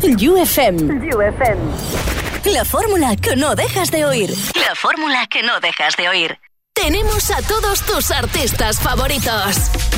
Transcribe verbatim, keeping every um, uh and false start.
You F M. You F M. La fórmula que no dejas de oír. La fórmula que no dejas de oír. Tenemos a todos tus artistas favoritos.